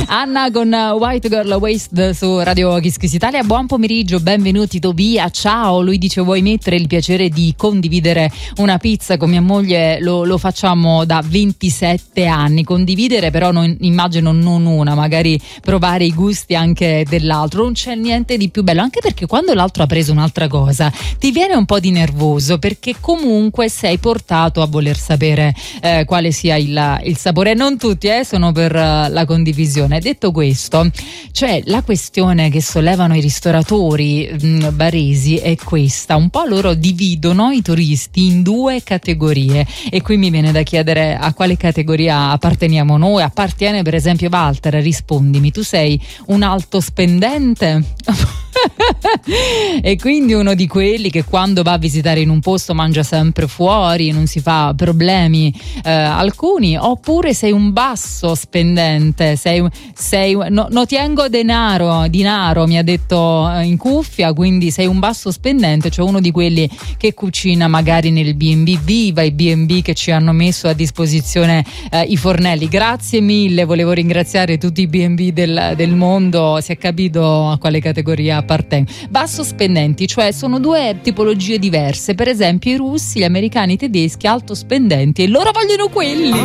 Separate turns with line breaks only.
Anna con White Girl Waste su Radio Kiss Kiss Italia. Buon pomeriggio, benvenuti. Tobia, ciao. Lui dice: vuoi mettere il piacere di condividere una pizza con mia moglie? Lo facciamo da 27 anni. Condividere però immagino non una, magari provare i gusti anche dell'altro. Non c'è niente di più bello, anche perché quando l'altro ha preso un'altra cosa ti viene un po' di nervoso, perché comunque sei portato a voler sapere quale sia il sapore. Non tutti sono per la condivisione. Detto questo, cioè la questione che sollevano i ristoratori baresi è questa: un po' loro dividono i turisti in due categorie, e qui mi viene da chiedere a quale categoria apparteniamo noi. Appartiene per esempio Walter? Rispondimi, tu sei un alto spendente? E quindi uno di quelli che quando va a visitare in un posto mangia sempre fuori, non si fa problemi alcuni? Oppure sei un basso spendente, no tengo dinaro mi ha detto in cuffia, quindi sei un basso spendente, cioè uno di quelli che cucina magari nel B&B. Viva i B&B che ci hanno messo a disposizione i fornelli, grazie mille. Volevo ringraziare tutti i B&B del mondo. Si è capito a quale categoria appartengo. Basso spendenti, cioè sono due tipologie diverse. Per esempio i russi, gli americani, i tedeschi, alto spendenti, e loro vogliono quelli.